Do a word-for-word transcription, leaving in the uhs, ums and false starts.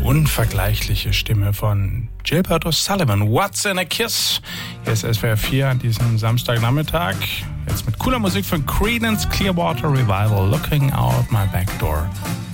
unvergleichliche Stimme von Gilbert O'Sullivan. What's in a Kiss? Hier ist S W R vier an diesem Samstagnachmittag. Jetzt mit cooler Musik von Creedence Clearwater Revival. Looking out my back door.